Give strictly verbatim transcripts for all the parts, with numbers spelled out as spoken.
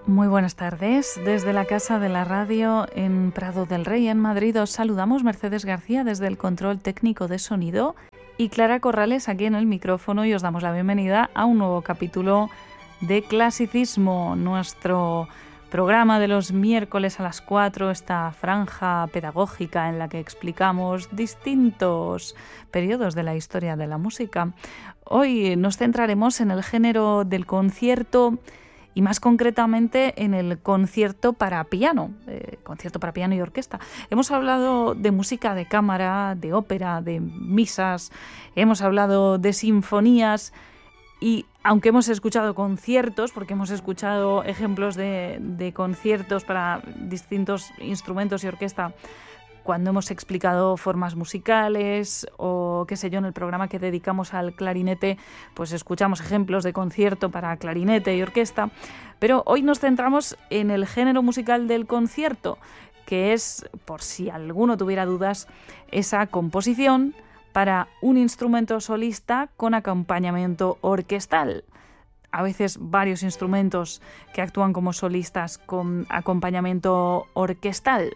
Muy buenas tardes. Desde la Casa de la Radio en Prado del Rey, en Madrid, os saludamos Mercedes García desde el control técnico de sonido y Clara Corrales aquí en el micrófono, y os damos la bienvenida a un nuevo capítulo de Clasicismo, nuestro programa de los miércoles a las cuatro, esta franja pedagógica en la que explicamos distintos periodos de la historia de la música. Hoy nos centraremos en el género del concierto y más concretamente en el concierto para piano, eh, concierto para piano y orquesta. Hemos hablado de música de cámara, de ópera, de misas, hemos hablado de sinfonías y aunque hemos escuchado conciertos, porque hemos escuchado ejemplos de, de conciertos para distintos instrumentos y orquesta, cuando hemos explicado formas musicales o qué sé yo, en el programa que dedicamos al clarinete, pues escuchamos ejemplos de concierto para clarinete y orquesta, pero hoy nos centramos en el género musical del concierto, que es, por si alguno tuviera dudas, esa composición para un instrumento solista con acompañamiento orquestal. A veces varios instrumentos que actúan como solistas con acompañamiento orquestal.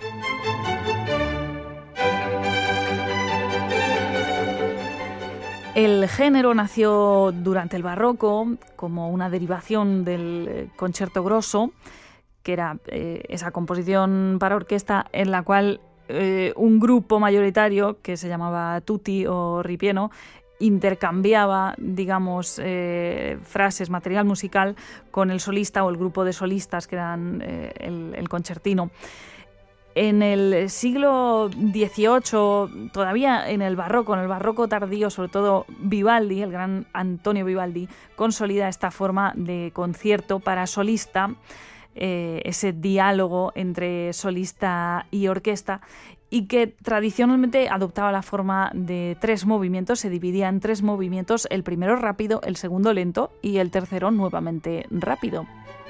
El género nació durante el Barroco como una derivación del concerto grosso, que era eh, esa composición para orquesta en la cual eh, un grupo mayoritario que se llamaba tutti o ripieno intercambiaba, digamos, eh, frases, material musical con el solista o el grupo de solistas que eran eh, el, el concertino. En el siglo dieciocho, todavía en el barroco, en el barroco tardío, sobre todo Vivaldi, el gran Antonio Vivaldi, consolida esta forma de concierto para solista, eh, ese diálogo entre solista y orquesta, y que tradicionalmente adoptaba la forma de tres movimientos, se dividía en tres movimientos, el primero rápido, el segundo lento y el tercero nuevamente rápido.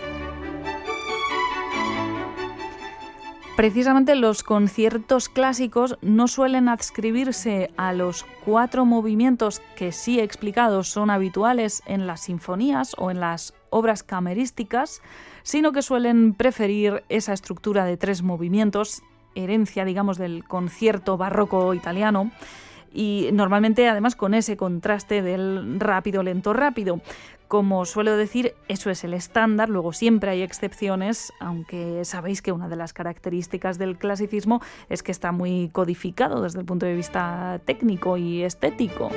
Precisamente los conciertos clásicos no suelen adscribirse a los cuatro movimientos que sí he explicado son habituales en las sinfonías o en las obras camerísticas, sino que suelen preferir esa estructura de tres movimientos, herencia, digamos, del concierto barroco italiano, y normalmente además con ese contraste del rápido, lento, rápido. Como suelo decir, eso es el estándar, luego siempre hay excepciones, aunque sabéis que una de las características del clasicismo es que está muy codificado desde el punto de vista técnico y estético.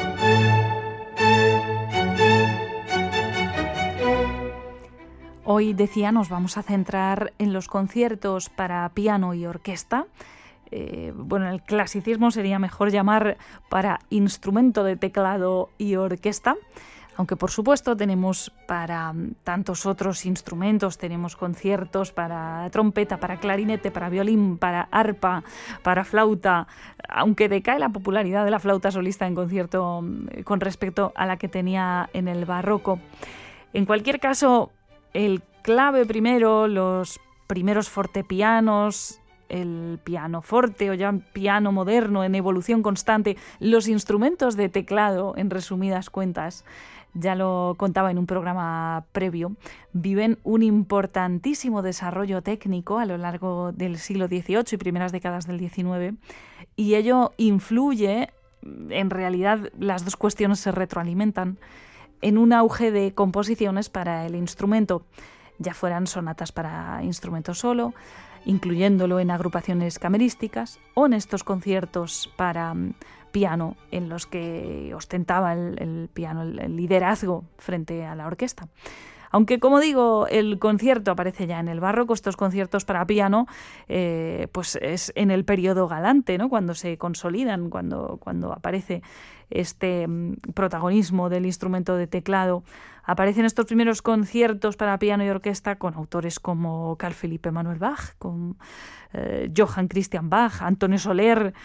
Hoy, decía, nos vamos a centrar en los conciertos para piano y orquesta. Eh, bueno, el clasicismo sería mejor llamar para instrumento de teclado y orquesta, aunque por supuesto tenemos para tantos otros instrumentos, tenemos conciertos para trompeta, para clarinete, para violín, para arpa, para flauta, aunque decae la popularidad de la flauta solista en concierto con respecto a la que tenía en el barroco. En cualquier caso, el clave primero, los primeros fortepianos, el pianoforte o ya piano moderno en evolución constante, los instrumentos de teclado, en resumidas cuentas, ya lo contaba en un programa previo, viven un importantísimo desarrollo técnico a lo largo del siglo dieciocho y primeras décadas del diecinueve, y ello influye, en realidad las dos cuestiones se retroalimentan, en un auge de composiciones para el instrumento, ya fueran sonatas para instrumento solo, incluyéndolo en agrupaciones camerísticas, o en estos conciertos para piano en los que ostentaba el, el piano el, el liderazgo frente a la orquesta. Aunque, como digo, el concierto aparece ya en el barroco, estos conciertos para piano, eh, pues es en el periodo galante, ¿no? Cuando se consolidan, cuando, cuando aparece este mm, protagonismo del instrumento de teclado. Aparecen estos primeros conciertos para piano y orquesta con autores como Carl Philipp Emanuel Bach, con eh, Johann Christian Bach, Antonio Soler,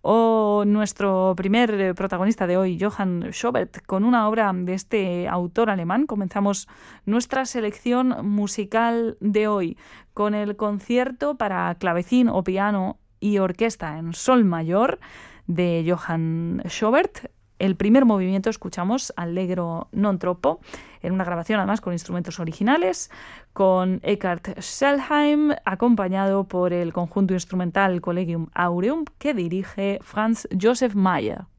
o nuestro primer protagonista de hoy, Johann Schobert, con una obra de este autor alemán. Comenzamos nuestra selección musical de hoy con el concierto para clavecín o piano y orquesta en sol mayor de Johann Schobert, el primer movimiento escuchamos Allegro non troppo, en una grabación además con instrumentos originales, con Eckhard Schellheim, acompañado por el conjunto instrumental Collegium Aureum, que dirige Franz Josef Mayer.